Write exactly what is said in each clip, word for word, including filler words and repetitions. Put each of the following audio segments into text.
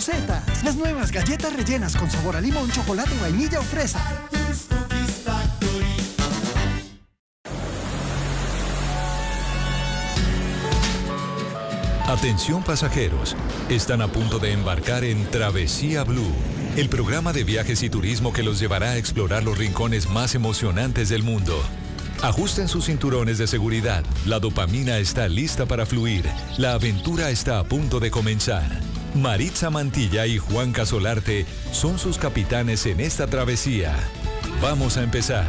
Rosetas, las nuevas galletas rellenas con sabor a limón, chocolate, vainilla o fresa. Atención pasajeros, están a punto de embarcar en Travesía Blue, el programa de viajes y turismo que los llevará a explorar los rincones más emocionantes del mundo. Ajusten sus cinturones de seguridad, la dopamina está lista para fluir, la aventura está a punto de comenzar. Maritza Mantilla y Juan Casolarte son sus capitanes en esta travesía. Vamos a empezar.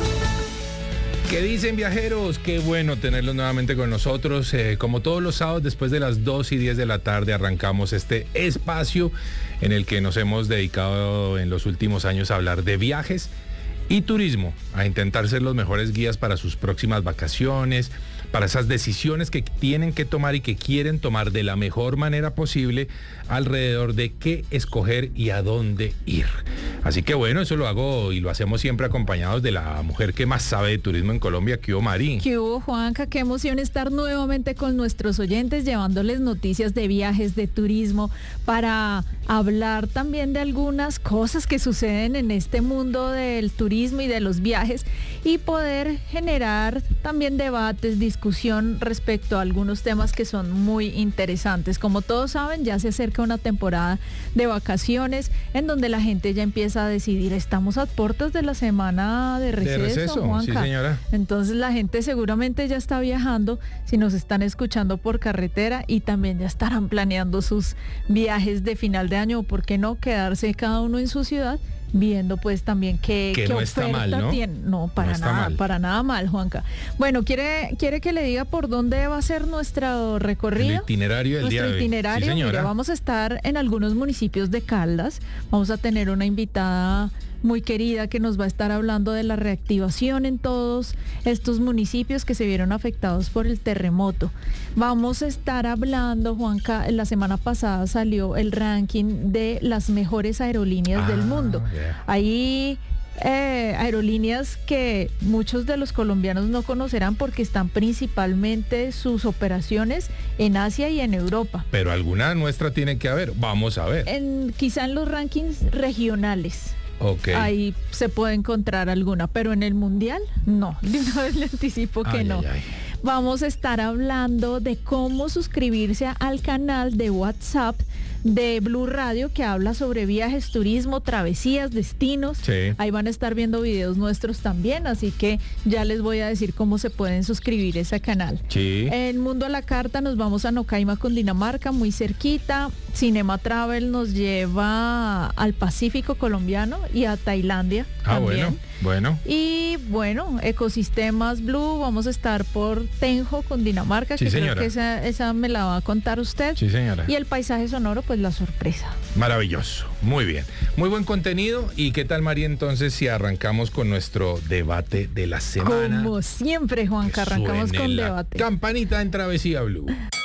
¿Qué dicen, viajeros? Qué bueno tenerlos nuevamente con nosotros. Eh, como todos los sábados, después de las dos y diez de la tarde, arrancamos este espacio en el que nos hemos dedicado en los últimos años a hablar de viajes y turismo, a intentar ser los mejores guías para sus próximas vacaciones, para esas decisiones que tienen que tomar y que quieren tomar de la mejor manera posible alrededor de qué escoger y a dónde ir. Así que bueno, eso lo hago y lo hacemos siempre acompañados de la mujer que más sabe de turismo en Colombia, ¿qué hubo, Mari? ¿Qué hubo, Juanca? Qué emoción estar nuevamente con nuestros oyentes, llevándoles noticias de viajes, de turismo, para hablar también de algunas cosas que suceden en este mundo del turismo y de los viajes y poder generar también debates, discusión respecto a algunos temas que son muy interesantes. Como todos saben, ya se acerca una temporada de vacaciones en donde la gente ya empieza a decidir, estamos a puertas de la semana de receso, de receso, Juanca. Sí, señora. Entonces la gente seguramente ya está viajando, si nos están escuchando por carretera, y también ya estarán planeando sus viajes de final de año, o por qué no quedarse cada uno en su ciudad viendo pues también qué, que qué no oferta está mal, ¿no? tiene. No, para no está nada, mal. para nada mal, Juanca. Bueno, ¿quiere, quiere que le diga por dónde va a ser nuestro recorrido? El itinerario del Nuestro día de hoy. itinerario, Sí, señora. mire, vamos a estar en algunos municipios de Caldas, vamos a tener una invitada muy querida que nos va a estar hablando de la reactivación en todos estos municipios que se vieron afectados por el terremoto. Vamos a estar hablando, Juanca, la semana pasada salió el ranking de las mejores aerolíneas Ah, del mundo. yeah. Ahí eh, aerolíneas que muchos de los colombianos no conocerán porque están principalmente sus operaciones en Asia y en Europa. Pero alguna nuestra tiene que haber. Vamos a ver. En, quizá en los rankings regionales. Okay. Ahí se puede encontrar alguna, pero en el mundial, no. De una vez le anticipo que Ay, no. ay, ay. Vamos a estar hablando de cómo suscribirse al canal de WhatsApp de Blue Radio, que habla sobre viajes, turismo, travesías, destinos. Sí. Ahí van a estar viendo videos nuestros también, así que ya les voy a decir cómo se pueden suscribir a ese canal. Sí. En Mundo a la Carta nos vamos a Nocaima, Cundinamarca, muy cerquita. Cinema Travel nos lleva al Pacífico colombiano y a Tailandia Ah, también. bueno, bueno. Y bueno, Ecosistemas Blue, vamos a estar por Tenjo, Cundinamarca, Sí, que señora. creo que esa, esa me la va a contar usted. Sí, señora. Y el paisaje sonoro, pues la sorpresa. Maravilloso, muy bien. Muy buen contenido. ¿Y qué tal, María, entonces, si arrancamos con nuestro debate de la semana? Como siempre, Juanca, arrancamos Suene con la debate. Campanita en Travesía Blue.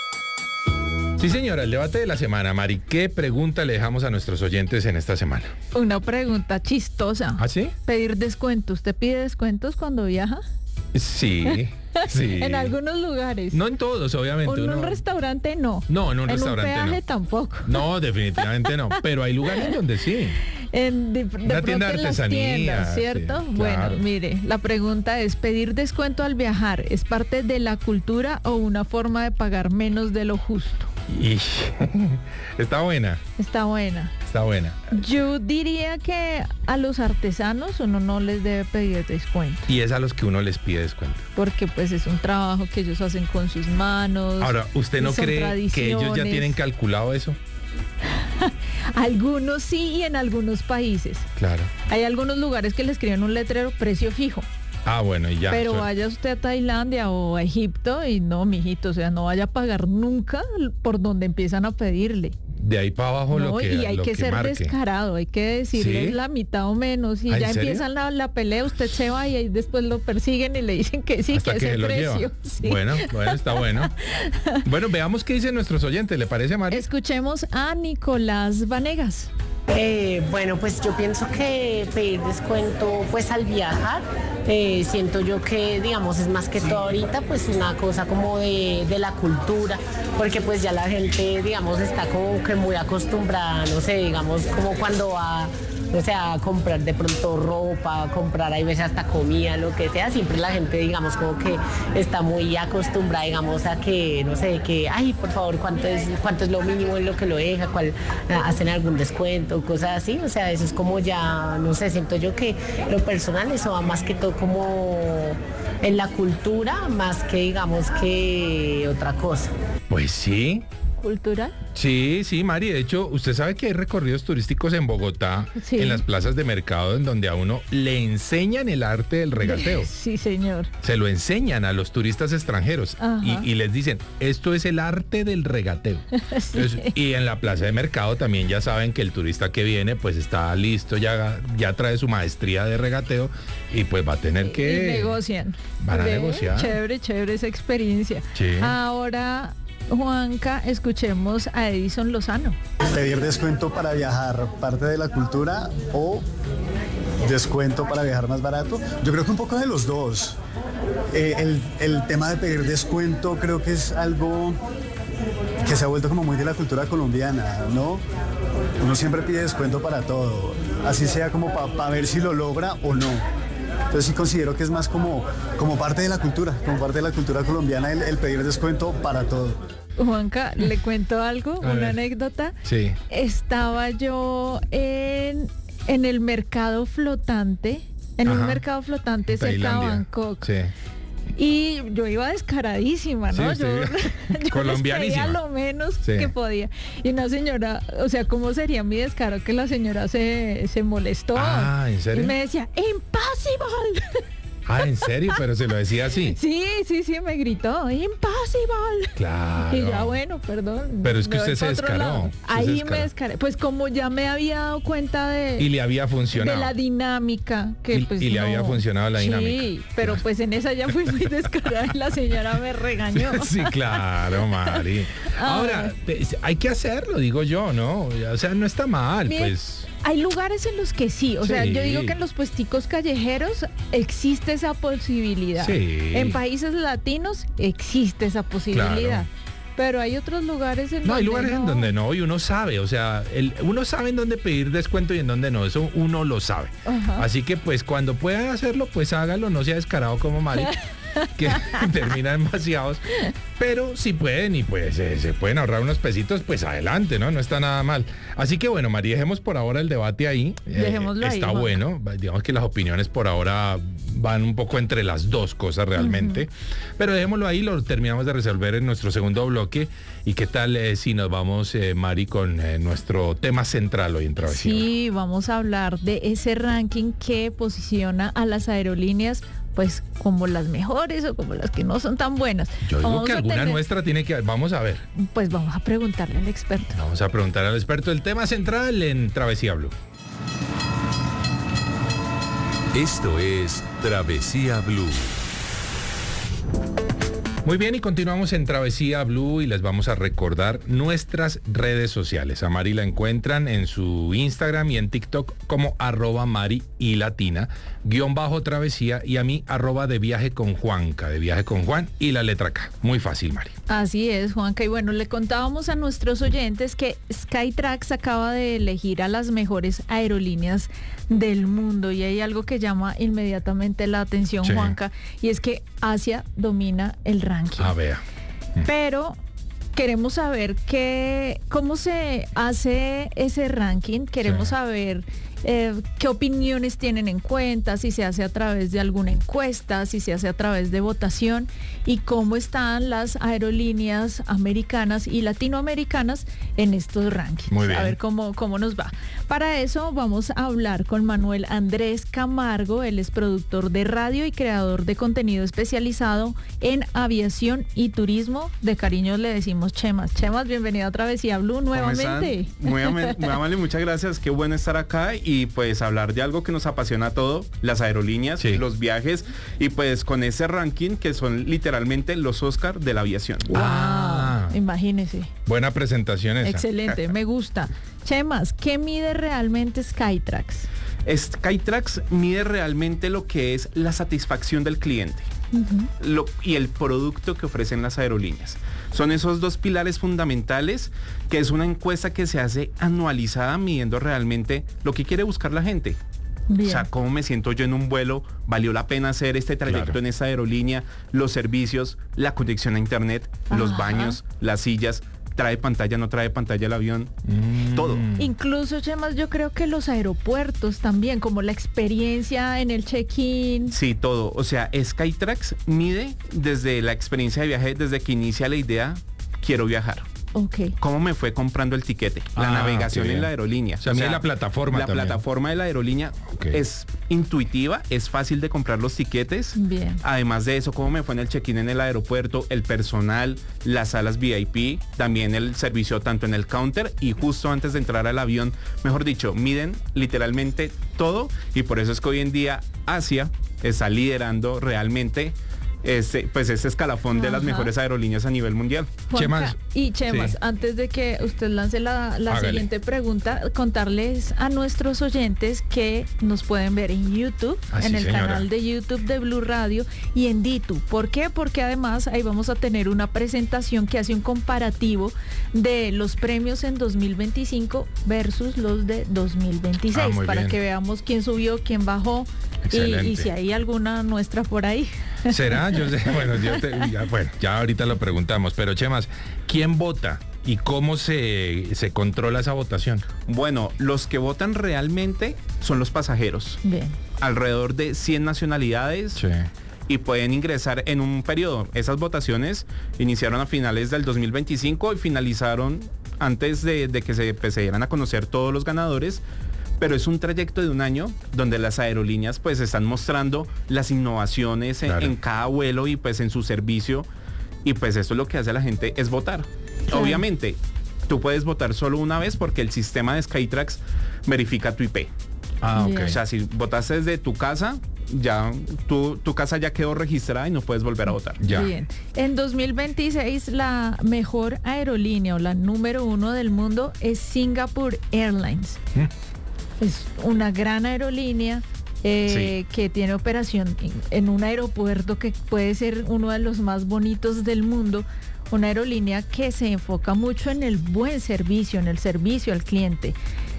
Sí, señora, el debate de la semana. Mari, ¿qué pregunta le dejamos a nuestros oyentes en esta semana? Una pregunta chistosa. ¿Ah, sí? Pedir descuento. ¿Usted pide descuentos cuando viaja? Sí, sí. En algunos lugares. No en todos, obviamente. En un uno- restaurante no. No, en un en restaurante un peaje no. tampoco. No, definitivamente no. Pero hay lugares donde sí. En, de, de Una pronto tienda de en las artesanía, tiendas, ¿cierto? sí, Bueno, claro. mire, la pregunta es, ¿pedir descuento al viajar es parte de la cultura o una forma de pagar menos de lo justo? Y está buena, Está buena. está buena. Yo diría que a los artesanos uno no les debe pedir descuento, Y es a los que uno les pide descuento. porque pues es un trabajo que ellos hacen con sus manos. Ahora, ¿usted no son cree que ellos ya tradiciones. tienen calculado eso? Algunos sí, y en algunos países. Claro. Hay algunos lugares que le escriben un letrero precio fijo. Ah, bueno, y ya. Pero Eso- vaya usted a Tailandia o a Egipto y no, mijito, o sea, no vaya a pagar nunca por donde empiezan a pedirle. de ahí para abajo No, lo que y hay lo que, ser marque. descarado, hay que decirle ¿Sí? la mitad o menos. Y ¿Ah, en ya serio? empiezan la, la pelea, usted se va y ahí después lo persiguen y le dicen que sí, Hasta que que ese se lo precio. lleva. Sí. Bueno, bueno, está bueno. Bueno, veamos qué dicen nuestros oyentes, ¿le parece, María? Escuchemos a Nicolás Vanegas. Eh, bueno, pues yo pienso que pedir descuento pues al viajar, eh, siento yo que digamos es más que todo ahorita pues una cosa como de, de la cultura, porque pues ya la gente digamos está como que muy acostumbrada, no sé, digamos como cuando va, o sea, a comprar de pronto ropa, a comprar hay veces hasta comida, lo que sea, siempre la gente digamos como que está muy acostumbrada digamos a que, no sé, que ay por favor cuánto es, cuánto es lo mínimo en lo que lo deja, cuál hacen algún descuento, cosas así, o sea, eso es como ya, no sé, siento yo que lo personal eso va más que todo como en la cultura, más que digamos que otra cosa. Pues sí. ¿Cultural? Sí, sí, Mari. De hecho, usted sabe que hay recorridos turísticos en Bogotá, sí, en las plazas de mercado, en donde a uno le enseñan el arte del regateo. Sí, señor. Se lo enseñan a los turistas extranjeros y, y les dicen, esto es el arte del regateo. Sí. Entonces, y en la plaza de mercado también ya saben que el turista que viene pues está listo, ya, ya trae su maestría de regateo y pues va a tener que... Y negocian. Van a ¿Ve? negociar. Chévere, chévere esa experiencia. Sí. Ahora... Juanca, escuchemos a Edison Lozano. Pedir descuento para viajar, parte de la cultura, o descuento para viajar más barato. Yo creo que un poco de los dos. Eh, el, el tema de pedir descuento creo que es algo que se ha vuelto como muy de la cultura colombiana, ¿no? Uno siempre pide descuento para todo, así sea como para pa ver si lo logra o no. Entonces sí considero que es más como, como parte de la cultura, como parte de la cultura colombiana el, el pedir descuento para todo. Juanca, le cuento algo, A una ver. anécdota. Sí. Estaba yo en, en el mercado flotante, en Ajá. un mercado flotante cerca de Tailandia. Bangkok. Sí. Y yo iba descaradísima, ¿no? Sí, yo sí. yo les Colombianísima. pedía lo menos Sí. que podía. Y una señora, o sea, ¿cómo sería mi descaro que la señora se, se molestó? Ah, ¿en serio? Y me decía, ¡impossible! Ah, ¿en serio? Pero se lo decía así. Sí, sí, sí, me gritó, ¡impossible! Claro. Y ya, bueno, perdón. Pero es que me voy usted se pa' otro descaró, lado. usted se Ahí descaró. me descaré. Pues como ya me había dado cuenta de... Y le había funcionado. de la dinámica que Y- pues y le no. había funcionado la dinámica. Sí, pero pues en esa ya fui muy descarada y la señora me regañó. Sí, claro, Mari. Ahora, pues, hay que hacerlo, digo yo, ¿no? O sea, no está mal, Mire, pues. Hay lugares en los que sí, o sea, Sí. yo digo que en los puesticos callejeros existe esa posibilidad. Sí. En países latinos existe esa posibilidad. Claro. Pero hay otros lugares en No, donde hay lugares no. en donde no, y uno sabe, o sea, el, uno sabe en dónde pedir descuento y en dónde no, eso uno lo sabe. Ajá. Así que pues cuando puedan hacerlo, pues hágalo, no sea descarado como Mari, que terminan demasiados. Pero si pueden y pues eh, se pueden ahorrar unos pesitos, pues adelante, ¿no? No está nada mal. Así que bueno, Mari, dejemos por ahora el debate ahí. Eh, Dejémoslo ahí, Está Juanca. bueno, digamos que las opiniones por ahora van un poco entre las dos cosas realmente. Uh-huh. Pero dejémoslo ahí, lo terminamos de resolver en nuestro segundo bloque. ¿Y qué tal eh, si nos vamos, eh, Mari, con eh, nuestro tema central hoy en Travesía? Sí, vamos a hablar de ese ranking que posiciona a las aerolíneas pues como las mejores o como las que no son tan buenas. Yo digo Vamos que a alguna tener- nuestra tiene que... Vamos a ver. Pues vamos a preguntarle al experto. Vamos a preguntar al experto el tema central en Travesía Blue. Esto es Travesía Blue. Muy bien, y continuamos en Travesía Blue y les vamos a recordar nuestras redes sociales. A Mari la encuentran en su Instagram y en TikTok como arroba Mari y Latina, guión bajo Travesía, y a mí arroba de viaje con Juanca, de viaje con Juan y la letra K. Muy fácil, Mari. Así es, Juanca. Y bueno, le contábamos a nuestros oyentes que Skytrax acaba de elegir a las mejores aerolíneas del mundo y hay algo que llama inmediatamente la atención, Sí. Juanca, y es que Asia domina el ranking. A ver. Pero queremos saber qué, cómo se hace ese ranking, queremos Sí. saber eh, qué opiniones tienen en cuenta, si se hace a través de alguna encuesta, si se hace a través de votación y cómo están las aerolíneas americanas y latinoamericanas en estos rankings. Muy bien. A ver cómo, cómo nos va. Para eso vamos a hablar con Manuel Andrés Camargo, él es productor de radio y creador de contenido especializado en aviación y turismo. De cariño le decimos Chemas. Chemas, bienvenido a Travesía Blue nuevamente. Muy, ama- muy amable, muchas gracias. Qué bueno estar acá y pues hablar de algo que nos apasiona a todo, las aerolíneas, Sí. los viajes y pues con ese ranking que son literalmente los Oscar de la aviación. Wow, Ah. imagínese. Buena presentación esa. Excelente, me gusta. Chemas, ¿qué mide realmente Skytrax? Skytrax mide realmente lo que es la satisfacción del cliente. Uh-huh. Lo, y el producto que ofrecen las aerolíneas. Son esos dos pilares fundamentales, que es una encuesta que se hace anualizada midiendo realmente lo que quiere buscar la gente. Bien. O sea, cómo me siento yo en un vuelo, valió la pena hacer este trayecto claro. en esta aerolínea, los servicios, la conexión a internet, Ajá. los baños, las sillas. Trae pantalla, no trae pantalla el avión, mm. todo. Incluso, Chemas, yo creo que los aeropuertos también, como la experiencia en el check-in. Sí, todo. O sea, Skytrax mide desde la experiencia de viaje, desde que inicia la idea, quiero viajar. Okay. ¿Cómo me fue comprando el tiquete? La ah, navegación en la aerolínea. O sea, o sea la plataforma La también. plataforma de la aerolínea okay. es intuitiva, es fácil de comprar los tiquetes. Bien. Además de eso, cómo me fue en el check-in en el aeropuerto, el personal, las salas V I P, también el servicio tanto en el counter y justo antes de entrar al avión. Mejor dicho, miden literalmente todo y por eso es que hoy en día Asia está liderando realmente Ese, pues ese escalafón Ajá. de las mejores aerolíneas a nivel mundial. Juanca, Chemas. Y Chemas, sí. antes de que usted lance la, la siguiente pregunta, contarles a nuestros oyentes que nos pueden ver en YouTube, Así, en el señora. canal de YouTube de Blue Radio y en Ditu. ¿Por qué? Porque además ahí vamos a tener una presentación que hace un comparativo de los premios en dos mil veinticinco versus los de dos mil veintiséis, ah, para bien. que veamos quién subió, quién bajó y, y si hay alguna nuestra por ahí. ¿Será? Yo sé, bueno, yo te, ya, bueno, ya ahorita lo preguntamos, pero Chemas, ¿quién vota y cómo se, se controla esa votación? Bueno, los que votan realmente son los pasajeros. Bien. Alrededor de cien nacionalidades. Sí. Y pueden ingresar en un periodo. Esas votaciones iniciaron a finales del dos mil veinticinco y finalizaron antes de, de que se, pues, se dieran a conocer todos los ganadores. Pero es un trayecto de un año donde las aerolíneas pues están mostrando las innovaciones en, claro. en cada vuelo y pues en su servicio y pues eso es lo que hace a la gente es votar. Claro. Obviamente, tú puedes votar solo una vez porque el sistema de Skytrax verifica tu I P. Ah, ok. O sea, si votaste desde tu casa, ya tu, tu casa ya quedó registrada y no puedes volver a votar. Ya. Bien. En dos mil veintiséis la mejor aerolínea o la número uno del mundo es Singapore Airlines. ¿Mm? Es una gran aerolínea eh, sí. que tiene operación en, en un aeropuerto que puede ser uno de los más bonitos del mundo. Una aerolínea que se enfoca mucho en el buen servicio, en el servicio al cliente.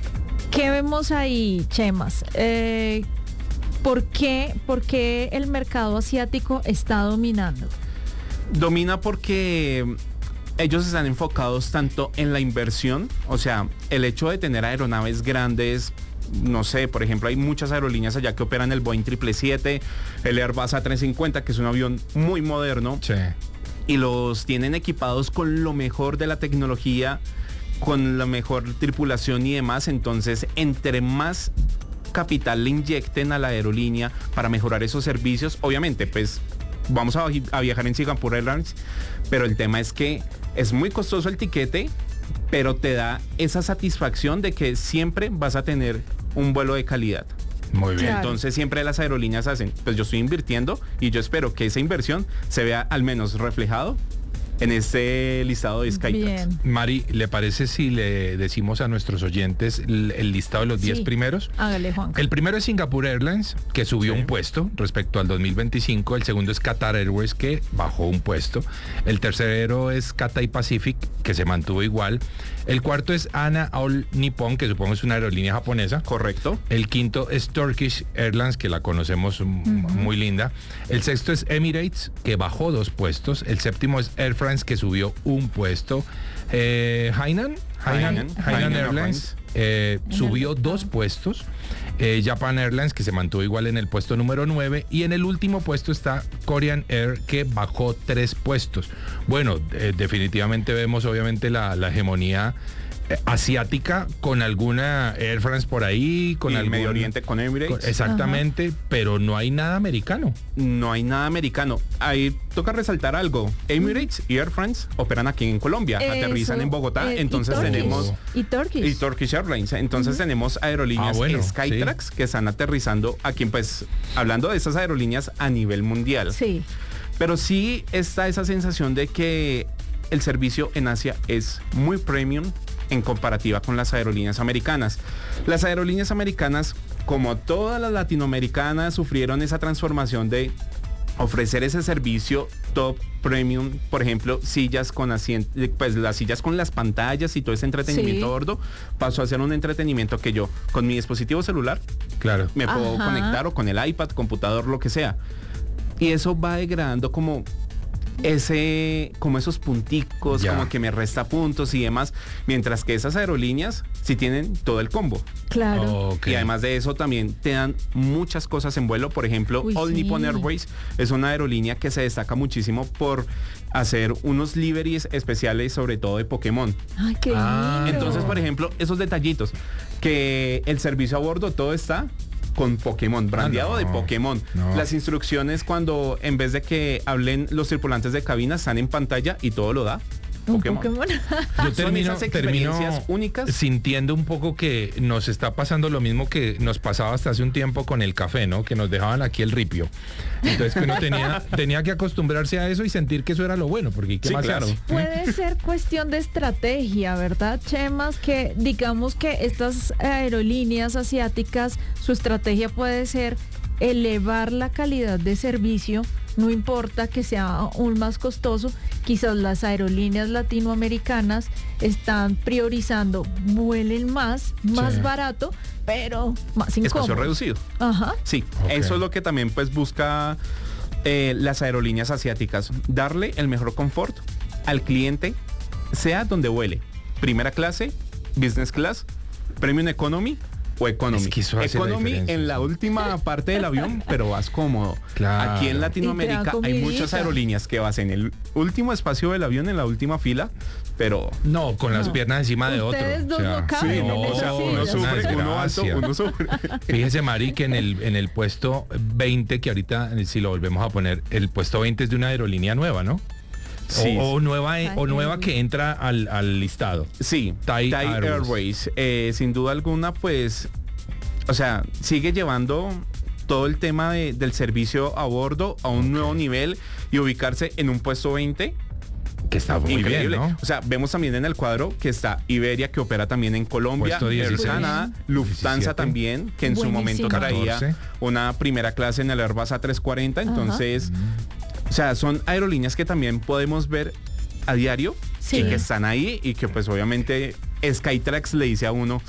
¿Qué vemos ahí, Chemas? Eh, ¿por qué, ¿Por qué el mercado asiático está dominando? Domina porque ellos están enfocados tanto en la inversión, o sea, el hecho de tener aeronaves grandes, no sé, por ejemplo, hay muchas aerolíneas allá que operan el Boeing siete siete siete, el Airbus A trescientos cincuenta, que es un avión muy moderno, sí. y los tienen equipados con lo mejor de la tecnología, con la mejor tripulación y demás. Entonces, entre más capital le inyecten a la aerolínea para mejorar esos servicios, obviamente, pues vamos a, a viajar en Singapore Airlines, pero el tema es que es muy costoso el tiquete, pero te da esa satisfacción de que siempre vas a tener un vuelo de calidad. Muy bien. Claro. Entonces siempre las aerolíneas hacen, pues yo estoy invirtiendo y yo espero que esa inversión se vea al menos reflejado en este listado de Skytrax. Mari, ¿le parece si le decimos a nuestros oyentes el, el listado de los diez sí, primeros? Hágale, Juan. El primero es Singapore Airlines, que subió sí. un puesto respecto al dos mil veinticinco. El segundo es Qatar Airways, que bajó un puesto. El tercero es Cathay Pacific, que se mantuvo igual. El cuarto es Ana All Nippon, que supongo es una aerolínea japonesa. Correcto. El quinto es Turkish Airlines, que la conocemos uh-huh. muy linda. El sexto es Emirates, que bajó dos puestos. El séptimo es Air France, que subió un puesto. Eh, Hainan, Hainan, Hainan, Hainan Airlines eh, subió dos puestos. Eh, Japan Airlines, que se mantuvo igual en el puesto número nueve. Y en el último puesto está Korean Air, que bajó tres puestos. Bueno, eh, definitivamente vemos obviamente la, la hegemonía eh, asiática, con alguna Air France por ahí, con el Medio Oriente con Emirates. Con, exactamente, Ajá. pero no hay nada americano. No hay nada americano. Ahí toca resaltar algo. Emirates y Air France operan aquí en Colombia, Eso, aterrizan en Bogotá, eh, entonces y tenemos y Turkish. y Turkish Airlines. Entonces uh-huh. tenemos aerolíneas ah, bueno, Skytrax sí. que están aterrizando aquí, pues hablando de esas aerolíneas a nivel mundial. Sí. Pero sí está esa sensación de que el servicio en Asia es muy premium, en comparativa con las aerolíneas americanas. Las aerolíneas americanas, como todas las latinoamericanas, sufrieron esa transformación de ofrecer ese servicio top premium, por ejemplo, sillas con asiento, pues las sillas con las pantallas y todo ese entretenimiento Sí. gordo, pasó a ser un entretenimiento que yo con mi dispositivo celular Claro. me puedo Ajá. conectar, o con el iPad, computador, lo que sea. Y eso va degradando como ese, como esos punticos, Ya. como que me resta puntos y demás, mientras que esas aerolíneas sí tienen todo el combo. Claro. Ok. Y además de eso también te dan muchas cosas en vuelo. Por ejemplo, Uy, All sí. Nippon Airways es una aerolínea que se destaca muchísimo por hacer unos liveries especiales, sobre todo de Pokémon. Ay, qué Ah, lindo. Entonces, por ejemplo, esos detallitos, que el servicio a bordo todo está con Pokémon, brandeado no, de Pokémon. no. Las instrucciones, cuando en vez de que hablen los tripulantes de cabina, están en pantalla y todo lo da Un Pokémon. Pokémon. Yo Son termino, esas termino experiencias únicas. sintiendo un poco que nos está pasando lo mismo que nos pasaba hasta hace un tiempo con el café, ¿no? Que nos dejaban aquí el ripio. Entonces que uno tenía, tenía que acostumbrarse a eso y sentir que eso era lo bueno, porque ¿qué Sí, más claro. hace? Puede ser cuestión de estrategia, ¿verdad, Chemas? Que digamos que estas aerolíneas asiáticas, su estrategia puede ser elevar la calidad de servicio, no importa que sea aún más costoso. Quizás las aerolíneas latinoamericanas están priorizando, vuelen más, más Sí. barato, pero más incómodo. Espacio reducido. Ajá. Sí, Ok. eso es lo que también pues busca eh, las aerolíneas asiáticas, darle el mejor confort al cliente, sea donde vuele, primera clase, business class, premium economy o economy. Es que eso hace la Economy diferencia, en la sí. última parte del avión, pero vas cómodo. Claro. Aquí en Y Latinoamérica te dan hay muchas comidita. aerolíneas que vas en el último espacio del avión, en la última fila, pero No, con las No. piernas encima de otro. Ustedes dos no caben sí, en no, o sea, esas uno sillas. una sufre, uno alto, desgracia. uno sufre. Fíjese, Mari, que en el, en el puesto veinte, que ahorita, eh, si lo volvemos a poner, el puesto veinte es de una aerolínea nueva, ¿no? Sí. O, o nueva, eh, o Thai nueva Airways. que entra al, al listado. Sí, Thai Thai, Airways. Airways, eh, sin duda alguna, pues, o sea, sigue llevando todo el tema de- del servicio a bordo a un nuevo nivel y ubicarse en un puesto veinte. Que está muy Increíble. bien, ¿no? O sea, vemos también en el cuadro que está Iberia, que opera también en Colombia, Puesto Air dieciséis. Canada, Lufthansa diecisiete. también, que en su Buenísimo. momento traía catorce. una primera clase en el Airbus A trescientos cuarenta. Entonces, o sea, son aerolíneas que también podemos ver a diario Sí. y que están ahí y que pues obviamente Skytrax le dice a uno,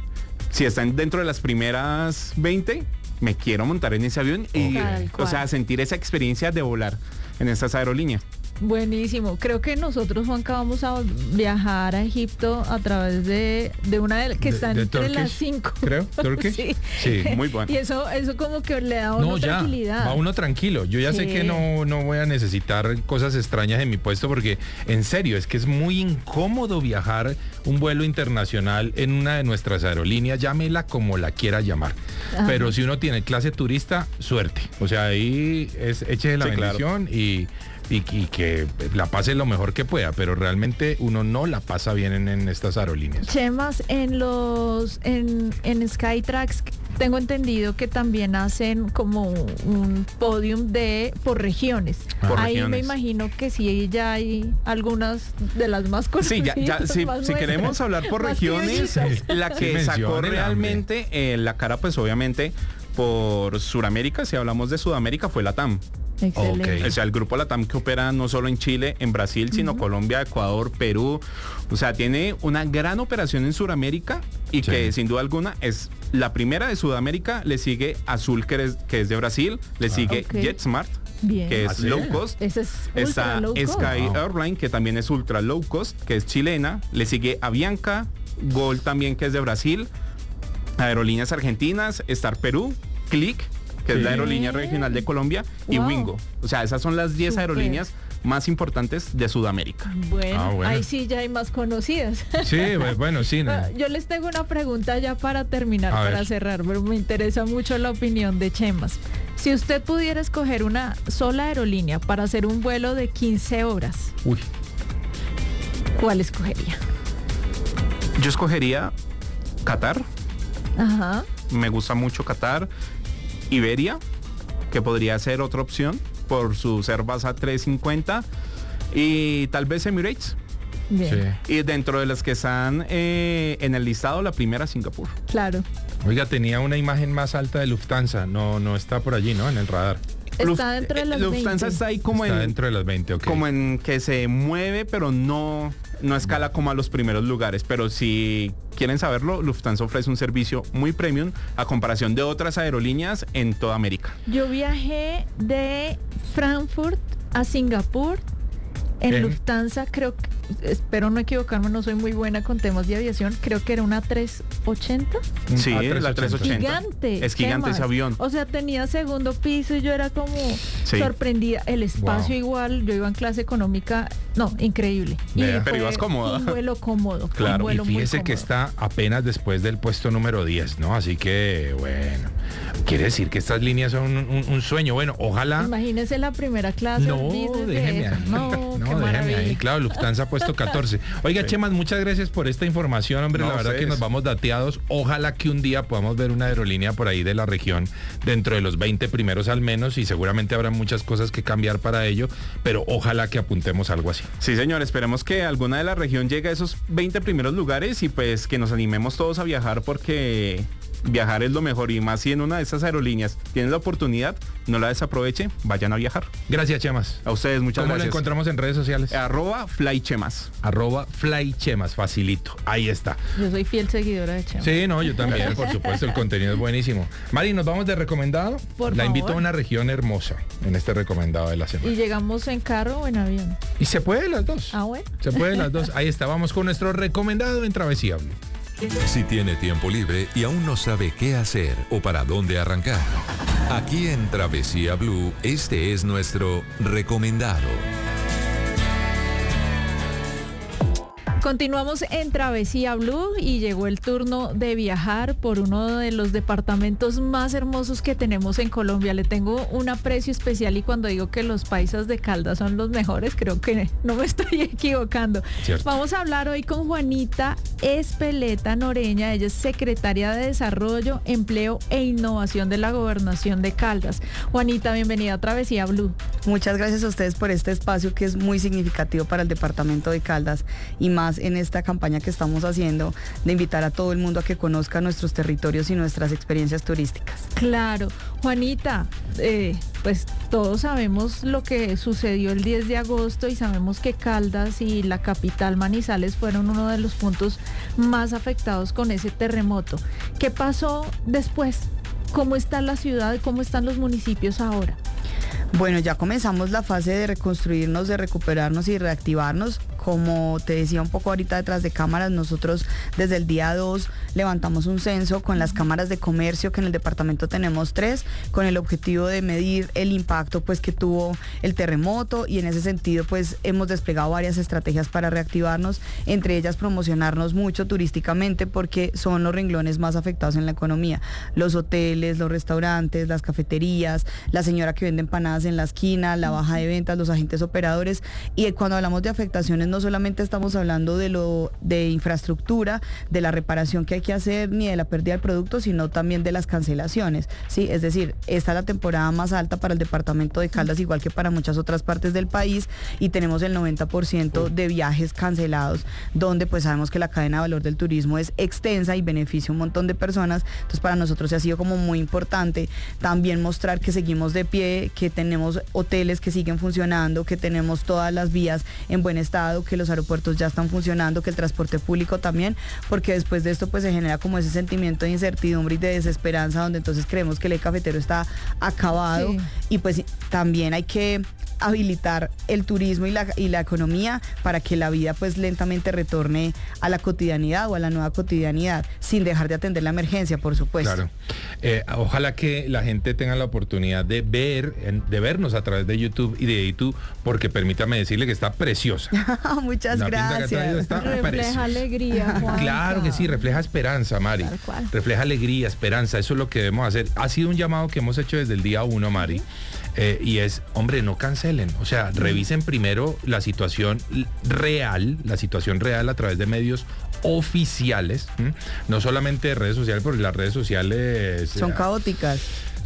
si están dentro de las primeras veinte, me quiero montar en ese avión y, Tal o sea, cual. sentir esa experiencia de volar en estas aerolíneas. Buenísimo. Creo que nosotros, Juanca, vamos a viajar a Egipto a través de, de una de, que De- está de entre Turkish, las cinco. creo, Turkish. Sí. Sí. Muy bueno. Y eso, eso como que le da a uno No, ya, tranquilidad. va uno tranquilo. Yo ya sé Sí. que no, no voy a necesitar cosas extrañas en mi puesto porque, en serio, es que es muy incómodo viajar un vuelo internacional en una de nuestras aerolíneas, llámela como la quiera llamar. Ajá. Pero si uno tiene clase turista, suerte. O sea, ahí es échese la Sí, claro. bendición y, y, y que la pase lo mejor que pueda, pero realmente uno no la pasa bien en, en estas aerolíneas. Chemas, en los en, en Skytrax tengo entendido que también hacen como un podium de por regiones. Por Ahí me regiones. imagino que sí ya hay algunas de las más Sí, conocidas. ya, ya, sí, más si nuestras, queremos hablar por más regiones, criollitas. la que Sí, sacó menciónela, realmente eh, la cara, pues obviamente por Suramérica, si hablamos de Sudamérica, fue LATAM. Excelente. Ok. O sea, el grupo LATAM que opera no solo en Chile, en Brasil, sino Colombia, Ecuador, Perú. O sea, tiene una gran operación en Sudamérica y Sí. que sin duda alguna es la primera de Sudamérica. Le sigue Azul, que es, que es de Brasil. Le sigue Ok. JetSmart, Bien. que es ¿Ah, sí? low cost. Ese es ultra Está low cost. Sky Wow. Airline, que también es ultra low cost, que es chilena. Le sigue Avianca, Gol también, que es de Brasil. Aerolíneas argentinas, Star Perú, Click, que es la aerolínea regional de Colombia, y Wow. Wingo. O sea, esas son las diez Súper. aerolíneas más importantes de Sudamérica. Bueno, Ah, bueno. ahí sí ya hay más conocidas. Sí, bu- bueno, sí. no. Ah, Yo les tengo una pregunta ya para terminar, A para ver. cerrar, pero me interesa mucho la opinión de Chemas. Si usted pudiera escoger una sola aerolínea para hacer un vuelo de quince horas, Uy, ¿cuál escogería? Yo escogería Qatar. Ajá. Me gusta mucho Qatar. Iberia, que podría ser otra opción por su Airbus A trescientos cincuenta. Y tal vez Emirates. Bien. Y dentro de las que están eh, en el listado, la primera, Singapur. Claro. Oiga, tenía una imagen más alta de Lufthansa. No, no está por allí, ¿no? En el radar. Está dentro de las Lufthansa veinte. está ahí como Está en... dentro de las veinte, ok. Como en que se mueve, pero no, no escala como a los primeros lugares. Pero si quieren saberlo, Lufthansa ofrece un servicio muy premium a comparación de otras aerolíneas en toda América. Yo viajé de Frankfurt a Singapur en ¿En? Lufthansa, creo que, espero no equivocarme, no soy muy buena con temas de aviación, creo que era una trescientos ochenta. Sí, A la trescientos trescientos ochenta. Gigante. Es ¿qué gigante ese más? avión. O sea, tenía segundo piso y yo era como Sí. sorprendida. El espacio Wow. igual, yo iba en clase económica, no, increíble. Y Vea. Pero fue ibas cómoda. Un vuelo cómodo. Claro, un Y vuelo muy fíjese que cómodo. está apenas después del puesto número diez, ¿no? Así que, bueno, quiere decir que estas líneas son un, un- un sueño. Bueno, ojalá... Imagínese la primera clase. No, olvídese de déjeme eso. ahí. No, No, qué déjeme maravilla. ahí. Claro, Lufthansa ha puesto catorce. Oiga, Sí. Chemas, muchas gracias por esta información, hombre. No, la verdad ustedes. que nos vamos dateados. Ojalá que un día podamos ver una aerolínea por ahí de la región dentro de los veinte primeros al menos, y seguramente habrá muchas cosas que cambiar para ello, pero ojalá que apuntemos algo así. Sí, señor, esperemos que alguna de la región llegue a esos veinte primeros lugares y pues que nos animemos todos a viajar, porque viajar es lo mejor, y más si en una de esas aerolíneas tienen la oportunidad, no la desaproveche, vayan a viajar. Gracias, Chemas. A ustedes, muchas ¿Cómo lo gracias. encontramos en redes sociales? Arroba flychemas. Arroba flychemas, facilito. Ahí está. Yo soy fiel seguidora de Chema. Sí, no, yo también, por supuesto, el contenido es buenísimo. Mari, ¿nos vamos de recomendado? Por La invito a favor. una región hermosa en este recomendado de la semana. ¿Y llegamos en carro o en avión? Y se puede las dos. Ah, bueno. Se puede las dos. Ahí está, vamos con nuestro recomendado en Travesía Blue. Si tiene tiempo libre y aún no sabe qué hacer o para dónde arrancar, aquí en Travesía Blue, este es nuestro recomendado. Continuamos en Travesía Blue y llegó el turno de viajar por uno de los departamentos más hermosos que tenemos en Colombia. Le tengo un aprecio especial, y cuando digo que los paisas de Caldas son los mejores, creo que no me estoy equivocando. Cierto. Vamos a hablar hoy con Juanita Espeleta Noreña. Ella es secretaria de Desarrollo, Empleo e Innovación de la Gobernación de Caldas. Juanita, bienvenida a Travesía Blue. Muchas gracias a ustedes por este espacio que es muy significativo para el departamento de Caldas, y más en esta campaña que estamos haciendo de invitar a todo el mundo a que conozca nuestros territorios y nuestras experiencias turísticas. Claro, Juanita, eh, pues todos sabemos lo que sucedió el diez de agosto y sabemos que Caldas y la capital Manizales fueron uno de los puntos más afectados con ese terremoto. ¿Qué pasó después? ¿Cómo está la ciudad? ¿Cómo están los municipios ahora? Bueno, ya comenzamos la fase de reconstruirnos, de recuperarnos y reactivarnos. Como te decía un poco ahorita detrás de cámaras, nosotros desde el día dos levantamos un censo con las cámaras de comercio, que en el departamento tenemos tres, con el objetivo de medir el impacto pues que tuvo el terremoto, y en ese sentido pues hemos desplegado varias estrategias para reactivarnos, entre ellas promocionarnos mucho turísticamente, porque son los renglones más afectados en la economía: los hoteles, los restaurantes, las cafeterías, la señora que vende empanadas en la esquina, la baja de ventas, los agentes operadores. Y cuando hablamos de afectaciones, no solamente estamos hablando de lo de infraestructura, de la reparación que hay que hacer, ni de la pérdida del producto, sino también de las cancelaciones, ¿sí? Es decir, esta es la temporada más alta para el departamento de Caldas, igual que para muchas otras partes del país, y tenemos el noventa por ciento de viajes cancelados, donde pues sabemos que la cadena de valor del turismo es extensa y beneficia a un montón de personas. Entonces para nosotros ha sido como muy importante también mostrar que seguimos de pie, que tenemos hoteles que siguen funcionando, que tenemos todas las vías en buen estado, que los aeropuertos ya están funcionando, que el transporte público también, porque después de esto pues se genera como ese sentimiento de incertidumbre y de desesperanza, donde entonces creemos que el eje cafetero está acabado. Sí. Y pues también hay que habilitar el turismo y la, y la economía para que la vida pues lentamente retorne a la cotidianidad o a la nueva cotidianidad, sin dejar de atender la emergencia, por supuesto. Claro. Eh, ojalá que la gente tenga la oportunidad de ver, de vernos a través de YouTube y de YouTube, porque permítame decirle que está preciosa. Muchas la gracias. Pinta que está refleja preciosa. Alegría, Juanca. Claro que sí, refleja esperanza, Mari. Tal cual. Refleja alegría, esperanza, eso es lo que debemos hacer. Ha sido un llamado que hemos hecho desde el día uno, Mari. Eh, y es, hombre, no cancelen, o sea, revisen primero la situación real, la situación real a través de medios oficiales, ¿m? No solamente de redes sociales, porque las redes sociales son eh, caóticas.